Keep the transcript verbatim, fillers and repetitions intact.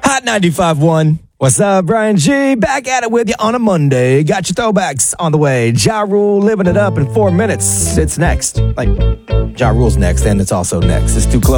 Hot ninety-five point one. What's up, Brian G? Back at it with you on a Monday. Got your throwbacks on the way. Ja Rule living it up in four minutes. It's next. Like, Ja Rule's next, and it's also next. It's too close.